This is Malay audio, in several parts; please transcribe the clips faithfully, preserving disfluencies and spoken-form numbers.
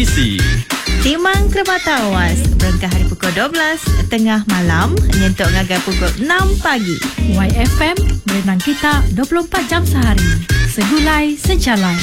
Isi Timang Kerbata Awas berengkah hari pukul dua belas tengah malam nyentuk ngagai pukul enam pagi. Y F M berenang kita dua puluh empat jam sehari. Segulai sejalan.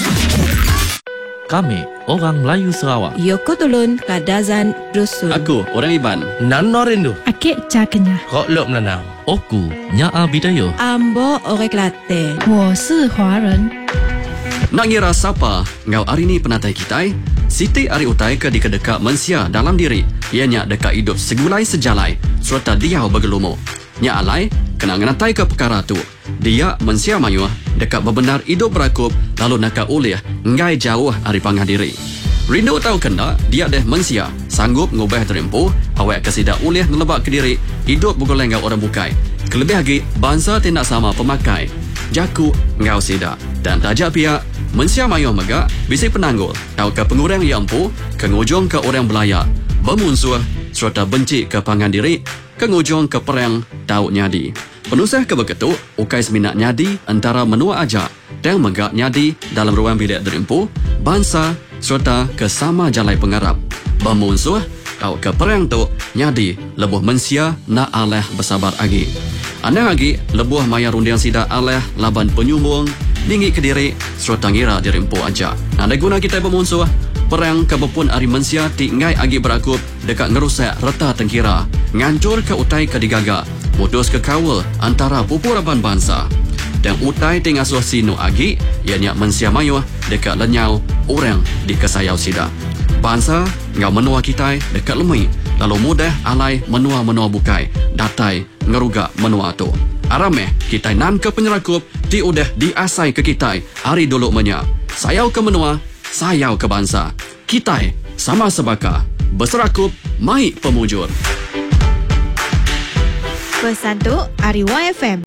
Kami orang Melayu Sarawak. Yoko Tulun Kadazan Dusun. Aku orang Iban. Nano Rindu. Akik Cakenya. Kok Lok Menanau. Oku Nyaa Bidayo. Ambo Orek Latte. 我是华人。 Nak ngira siapa ngau hari ni penatai kita? Siti ari utai ke di kedekak mensia dalam diri. Ianya dekat hidup segulai sejalai serta diau bergelumo. Nya alai kena ngenatai ke perkara tu. Dia mensia mayu dekat bebenar hidup berakup lalu nak ulih ngai jauh ari pangah diri. Rindu tahu kena dia deh mensia sanggup ngubah terempuh awak kesida ulih nelebak ke diri hidup bugoleng ngau orang bukai. Kelebih lagi bangsa tindak sama pemakai. Jaku ngau sida dan tajak pihak mensia mayu megak bisi penanggul tahu ke pengurang yang empu kengujung ke orang belayak bermusuh serta benci ke pangan diri kengujung ke perang tahu nyadi penusah ke begitu ukai seminat nyadi antara menua aja dan megak nyadi dalam ruang bilik derimpu bangsa serta ke sama jalai pengarap bermusuh tahu ke perang tu nyadi lebuh mensia nak aleh bersabar lagi anda lagi lebuh maya rundian sida aleh laban penyumbung dinggi ke diri serta ngira dirimpu aja. Ada guna kita bermusuh perang kebepun ari mensia ti ngai agi berakup dekat ngerusak reta tengkira ngancur ke utai ke digaga mutus ke kawal antara pupuraban bangsa dan utai ti ngasuh sinu agi ianya mensia mayu dekat lenyau orang di kesayau sida bangsa ngau menua kita dekat lemui lalu mudah alai menua-menua bukai datai ngeruga menua tu arameh kita nan ke penyerakup ti udah diasai ke kita hari dulu menya sayau ke menua sayau ke bangsa kita sama sebaka berserakup mai pemujur Pesan tu Ari Y F M.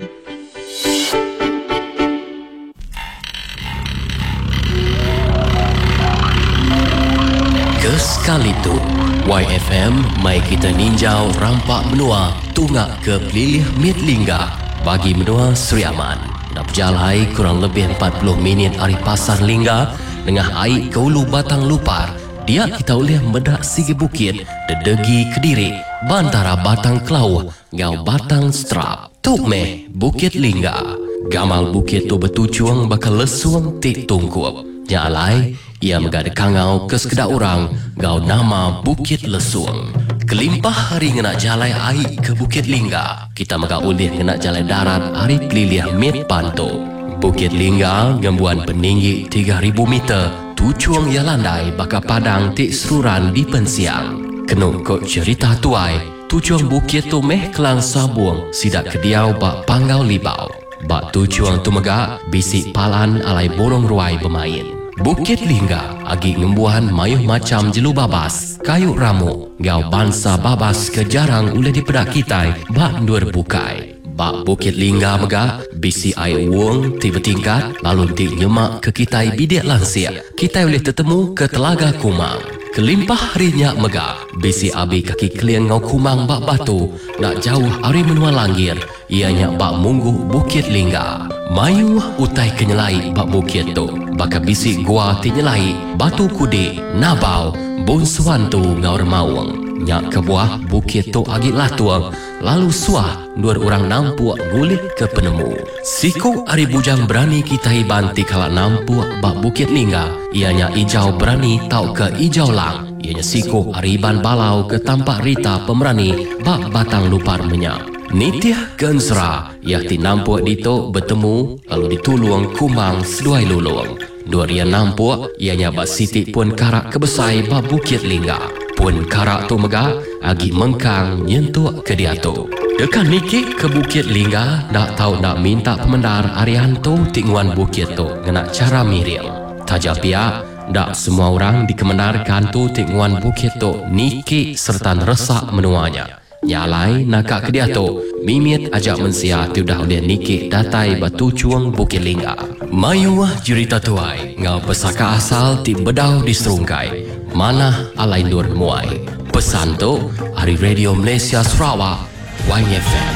Kesekali tu Y F M mai kita ninjau rampak menua tungak ke pelilih mit lingga bagi menua Sri Aman. Nak berjalai kurang lebih empat puluh minit hari pasar lingga dengan air ke ulu batang lupar. Dia kita boleh medak sigi bukit dedegi kediri bantara batang kelau ngau batang strap. Tuk meh Bukit Lingga. Gamal bukit tu bertujuan bakal lesuang tik tungkup. Nyalai ia megada kangau ke sekedar orang ngau nama Bukit Lesuang. Kelimpah hari ngenak jalai air ke Bukit Lingga. Kita mega ulih ngenak jalai darat hari pelilih mit panto. Bukit Lingga ngembuan peninggi tiga ribu meter. Tujuang ia landai baka padang tik seruran di pensiang. Kenuk kok cerita tuai. Tujuang bukit tu meh kelang sabuang sidak kediau bak panggau libau. Bak tujuang tu mega bisik palan alai borong ruai bermain. Bukit Lingga agi ngembuhan mayuh macam jelu babas, kayu ramu, gau bangsa babas ke jarang uleh dipedak kitai bak ndur bukai. Bak Bukit Lingga mega bisi air uang tiba tingkat lalu ti nyemak ke kitai bidik lansia. Kitai boleh tertemu ke Telaga Kumang. Kelimpah harinya mega bisi abi kaki keliang ngau kumang bak batu nak jauh hari menua langgir ianya bak munggu Bukit Lingga. Mayu utai kenyelai bak bukit tu baka bisi gua ti nyelai batu kudik nabau bon suan tu ngau remawang. Nyak ke buah bukit tu agi latuang lalu suah dua orang nampuak gulik ke penemu. Siku ari bujang berani kita banti kala nampuak bak Bukit Lingga. Ianya ijau berani tau ke ijau lang. Ianya siku ari ban balau ke tampak rita pemerani bak batang lupar menyak. Nitiah gensra ia ti nampuak dito bertemu lalu ditulung kumang seduai lulung. Dua rian nampuak ianya bak sitik pun karak kebesai bak Bukit Lingga. Pun karak tu mega agi mengkang nyentuk ke dia tu. Dekat nikik ke Bukit Lingga nak tahu nak minta pemendar Arianto tingguan bukit tu ngena cara miril. Tajak pihak dak semua orang dikemendarkan tu tingguan bukit tu nikik serta resak menuanya. Nyalai nakak ke dia tu mimit ajak mensia tu dah oleh nikik datai batu cuang Bukit Lingga. Mayuah cerita tuai ngau pesaka asal ti bedau di serungkai. Mana alai nur muai. Pesan tu hari Radio Malaysia Sarawak Y F M.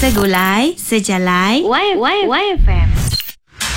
Segulai Sejalai Y, y, Y F M.